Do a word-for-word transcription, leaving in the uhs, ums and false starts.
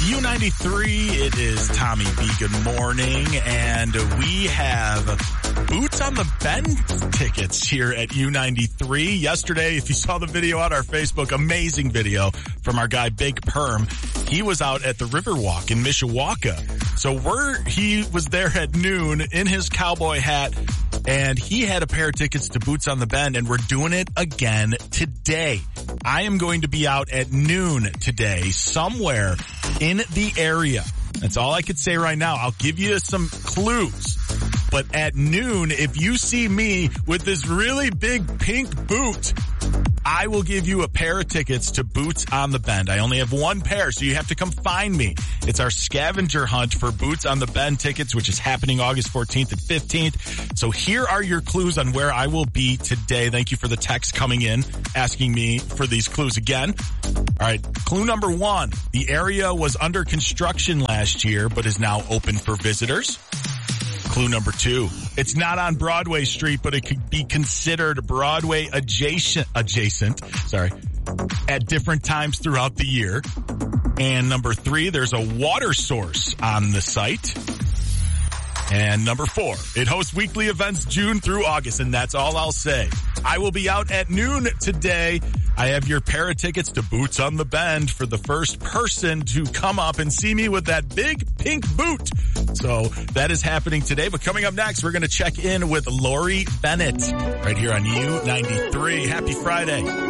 U ninety-three, it is Tommy B. Good morning, and we have Boots on the Bend tickets here at U ninety-three. Yesterday, if you saw the video on our Facebook, amazing video from our guy Big Perm. He was out at the Riverwalk in Mishawaka. So we're, he was there at noon in his cowboy hat, and he had a pair of tickets to Boots on the Bend, and we're doing it again today. I am going to be out at noon today somewhere in the area. That's all I could say right now. I'll give you some clues. But at noon, if you see me with this really big pink boot, I will give you a pair of tickets to Boots on the Bend. I only have one pair, so you have to come find me. It's our scavenger hunt for Boots on the Bend tickets, which is happening August fourteenth and fifteenth. So here are your clues on where I will be today. Thank you for the text coming in, asking me for these clues again. All right, clue number one. The area was under construction last year, but is now open for visitors. Clue number two. It's not on Broadway Street, but it could be considered Broadway adjacent, adjacent, sorry, at different times throughout the year. And number three, there's a water source on the site. And number four, it hosts weekly events June through August, and that's all I'll say. I will be out at noon today. I have your pair of tickets to Boots on the Bend for the first person to come up and see me with that big pink boot. So that is happening today. But coming up next, we're going to check in with Lori Bennett right here on U ninety-three. Happy Friday.